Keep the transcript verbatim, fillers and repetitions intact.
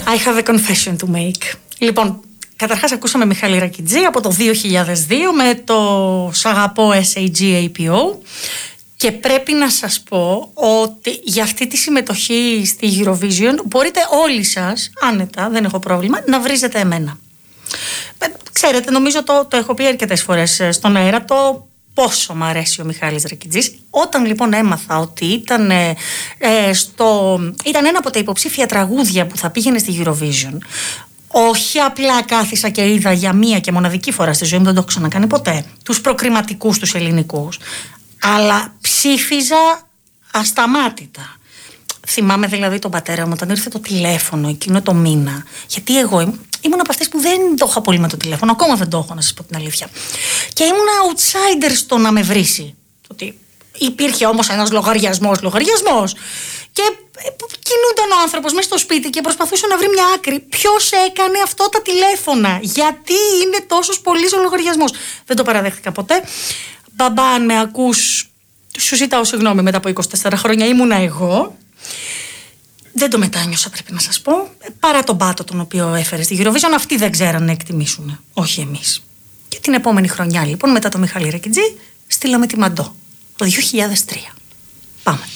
I have a confession to make. Λοιπόν, καταρχάς ακούσαμε Μιχάλη Ρακιτζή από το δύο χιλιάδες δύο με το «Σ' αγαπώ ες έι τζι έι πι ο». Και πρέπει να σας πω ότι για αυτή τη συμμετοχή στη Eurovision μπορείτε όλοι σας, άνετα, δεν έχω πρόβλημα, να βρίζετε εμένα. Ξέρετε, νομίζω το, το έχω πει αρκετές φορές στον αέρα, το πόσο μ' αρέσει ο Μιχάλης Ρακιτζής. Όταν λοιπόν έμαθα ότι ήταν, ε, στο, ήταν ένα από τα υποψήφια τραγούδια που θα πήγαινε στη Eurovision, όχι απλά κάθισα και είδα για μία και μοναδική φορά στη ζωή μου, δεν το έχω ξανακάνει ποτέ, τους προκριματικούς τους ελληνικούς, αλλά ψήφιζα ασταμάτητα. Θυμάμαι δηλαδή τον πατέρα μου όταν ήρθε το τηλέφωνο εκείνο το μήνα, γιατί εγώ ήμουν, ήμουν από αυτές που δεν το είχα πολύ με το τηλέφωνο, ακόμα δεν το έχω, να σας πω την αλήθεια. Και ήμουν outsider στο να με βρίσει. Ότι υπήρχε όμως ένας λογαριασμός, λογαριασμός. Και κινούνταν ο άνθρωπος μέσα στο σπίτι και προσπαθούσε να βρει μια άκρη. Ποιος έκανε αυτό τα τηλέφωνα, γιατί είναι τόσος πολύς ο λογαριασμός. Δεν το παραδέχτηκα ποτέ. Μπαμπά, αν με ακούς, σου ζητάω συγγνώμη, μετά από είκοσι τέσσερα χρόνια ήμουνα εγώ. Δεν το μετάνιωσα, πρέπει να σας πω. Παρά τον πάτο τον οποίο έφερε στη Eurovision, αυτοί δεν ξέραν να εκτιμήσουν. Όχι εμείς. Και την επόμενη χρονιά, λοιπόν, μετά το Μιχάλη Ρακιτζή, στείλαμε τη Μαντό. Το δύο χιλιάδες τρία. Πάμε.